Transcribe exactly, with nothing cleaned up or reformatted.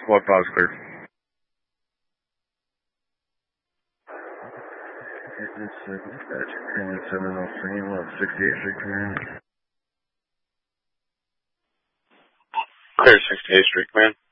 Squad five is clear. seven oh three, sixty-eight Street Command. Clear sixty-eight Street Command.